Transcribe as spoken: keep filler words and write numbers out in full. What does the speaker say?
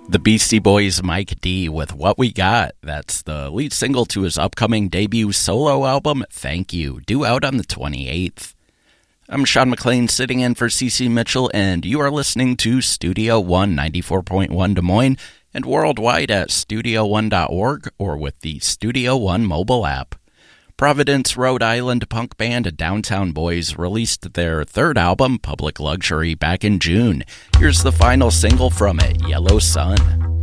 The Beastie Boys' Mike D with What We Got. That's the lead single to his upcoming debut solo album, Thank You, due out on the twenty-eighth. I'm Sean McLean, sitting in for Cece Mitchell, and you are listening to Studio One ninety-four point one Des Moines and worldwide at studio one dot org or with the Studio One mobile app. Providence, Rhode Island punk band Downtown Boys released their third album, Public Luxury, back in June. Here's the final single from it, Yellow Sun.